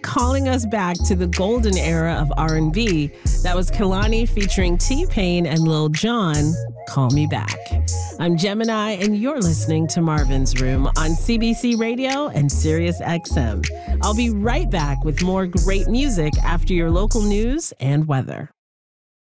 calling us back to the golden era of R&B. That was Kehlani featuring T-Pain and Lil Jon, Call Me Back. I'm Gemini, and you're listening to Marvin's Room on CBC Radio and Sirius XM. I'll be right back with more great music after your local news and weather.